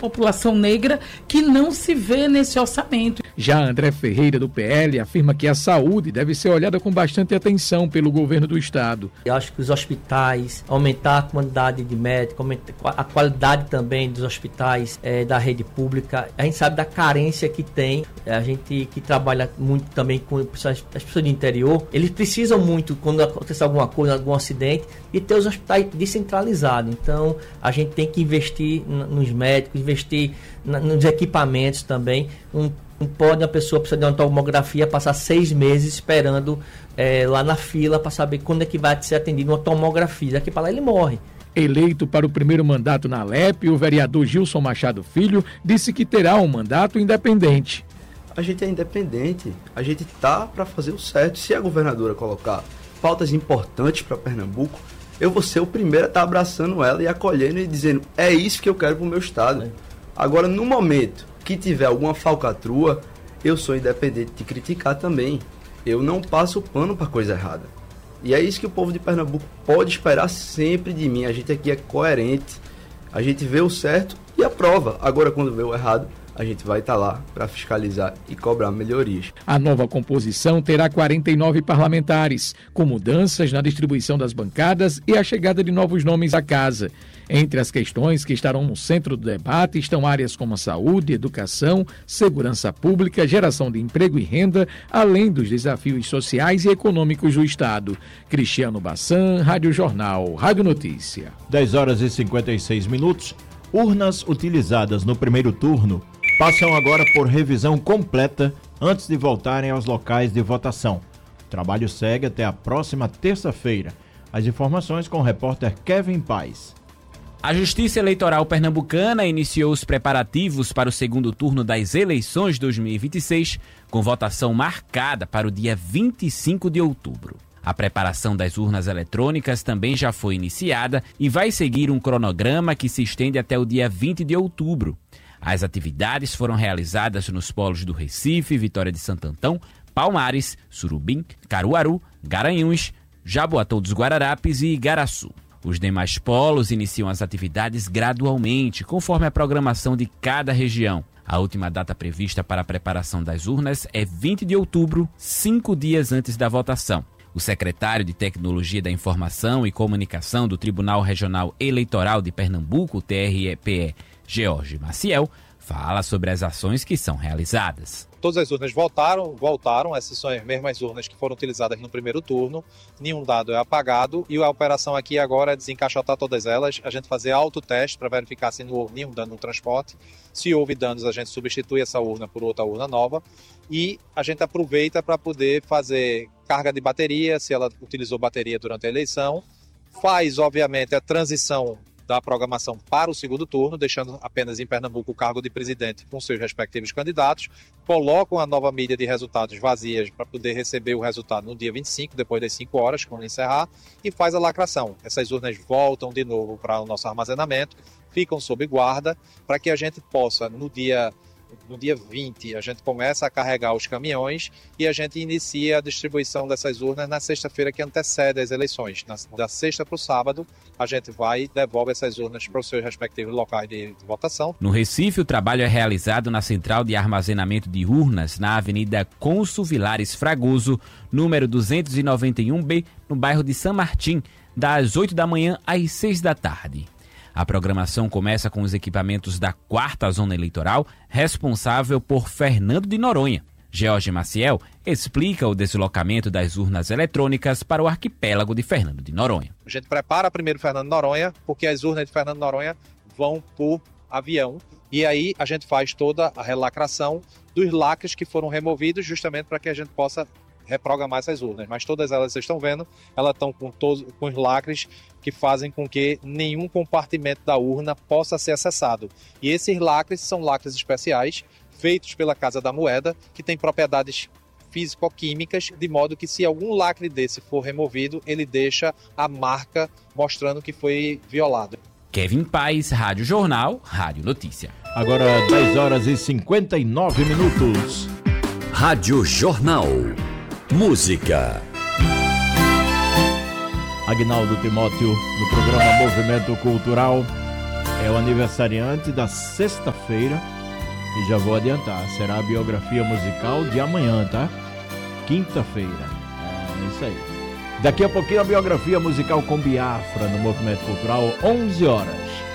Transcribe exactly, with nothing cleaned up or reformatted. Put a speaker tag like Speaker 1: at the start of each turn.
Speaker 1: população negra que não se vê nesse orçamento.
Speaker 2: Já André Ferreira, do P L, afirma que a saúde deve ser olhada com bastante atenção pelo governo do estado.
Speaker 3: Eu acho que os hospitais, aumentar a quantidade de médicos, aumentar a qualidade também dos hospitais é, da rede pública. A gente sabe da carência que tem. A gente que trabalha muito também com as pessoas do interior, eles precisam muito, quando acontecer alguma coisa, algum acidente, e ter os hospitais descentralizados. Então, a gente tem que investir nos médicos, investir nos equipamentos também. Um, um pode a pessoa precisa de uma tomografia, passar seis meses esperando é, lá na fila para saber quando é que vai ser atendido uma tomografia. Daqui para lá ele morre.
Speaker 2: Eleito para o primeiro mandato na Alep, o vereador Gilson Machado Filho disse que terá um mandato independente.
Speaker 4: A gente é independente, a gente tá para fazer o certo. Se a governadora colocar pautas importantes para Pernambuco, eu vou ser o primeiro a estar abraçando ela e acolhendo e dizendo, é isso que eu quero para o meu estado. Agora, no momento que tiver alguma falcatrua, eu sou independente de criticar também. Eu não passo pano para coisa errada. E é isso que o povo de Pernambuco pode esperar sempre de mim. A gente aqui é coerente, a gente vê o certo e aprova. Agora, quando vê o errado, a gente vai estar lá para fiscalizar e cobrar melhorias.
Speaker 2: A nova composição terá quarenta e nove parlamentares, com mudanças na distribuição das bancadas e a chegada de novos nomes à casa. Entre as questões que estarão no centro do debate estão áreas como a saúde, educação, segurança pública, geração de emprego e renda, além dos desafios sociais e econômicos do Estado. Cristiano Bassan, Rádio Jornal, Rádio Notícia.
Speaker 5: dez horas e cinquenta e seis minutos. Urnas utilizadas no primeiro turno passam agora por revisão completa antes de voltarem aos locais de votação. O trabalho segue até a próxima terça-feira. As informações com o repórter Kevin Paes.
Speaker 6: A Justiça Eleitoral Pernambucana iniciou os preparativos para o segundo turno das eleições de dois mil e vinte e seis, com votação marcada para o dia vinte e cinco de outubro. A preparação das urnas eletrônicas também já foi iniciada e vai seguir um cronograma que se estende até o dia vinte de outubro. As atividades foram realizadas nos polos do Recife, Vitória de Santo Antão, Palmares, Surubim, Caruaru, Garanhuns, Jaboatão dos Guararapes e Igaraçu. Os demais polos iniciam as atividades gradualmente, conforme a programação de cada região. A última data prevista para a preparação das urnas é vinte de outubro, cinco dias antes da votação. O secretário de Tecnologia da Informação e Comunicação do Tribunal Regional Eleitoral de Pernambuco, T R E P E, George Maciel, fala sobre as ações que são realizadas.
Speaker 7: Todas as urnas voltaram, voltaram, essas são as mesmas urnas que foram utilizadas no primeiro turno, nenhum dado é apagado e a operação aqui agora é desencaixotar todas elas, a gente fazer autoteste para verificar se não houve nenhum dano no transporte, se houve danos a gente substitui essa urna por outra urna nova e a gente aproveita para poder fazer carga de bateria, se ela utilizou bateria durante a eleição, faz obviamente a transição da programação para o segundo turno, deixando apenas em Pernambuco o cargo de presidente com seus respectivos candidatos, colocam a nova mídia de resultados vazias para poder receber o resultado no dia vinte e cinco, depois das cinco horas, quando encerrar, e faz a lacração. Essas urnas voltam de novo para o nosso armazenamento, ficam sob guarda, para que a gente possa, no dia... No dia vinte, a gente começa a carregar os caminhões e a gente inicia a distribuição dessas urnas na sexta-feira que antecede as eleições. Na, da sexta para o sábado, a gente vai e devolve essas urnas para os seus respectivos locais de, de votação.
Speaker 6: No Recife, o trabalho é realizado na Central de Armazenamento de Urnas, na Avenida Cônsul Vilares Fragoso, número duzentos e noventa e um B, no bairro de São Martim, das oito da manhã às seis da tarde. A programação começa com os equipamentos da quarta zona eleitoral, responsável por Fernando de Noronha. George Maciel explica o deslocamento das urnas eletrônicas para o arquipélago de Fernando de Noronha.
Speaker 7: A gente prepara primeiro Fernando de Noronha, porque as urnas de Fernando de Noronha vão por avião. E aí a gente faz toda a relacração dos lacres que foram removidos, justamente para que a gente possa reprogramar essas urnas, mas todas elas, vocês estão vendo, elas estão com, todos, com os lacres que fazem com que nenhum compartimento da urna possa ser acessado. E esses lacres são lacres especiais, feitos pela Casa da Moeda, que tem propriedades físico-químicas, de modo que se algum lacre desse for removido, ele deixa a marca mostrando que foi violado.
Speaker 6: Kevin Paes, Rádio Jornal, Rádio Notícia.
Speaker 5: Agora dez horas e cinquenta e nove minutos.
Speaker 8: Rádio Jornal. Música.
Speaker 5: Agnaldo Timóteo, no programa Movimento Cultural. é o aniversariante da sexta-feira. E já vou adiantar, será a biografia musical de amanhã, tá? Quinta-feira. É isso aí. Daqui a pouquinho a biografia musical com Biafra no Movimento Cultural, onze horas.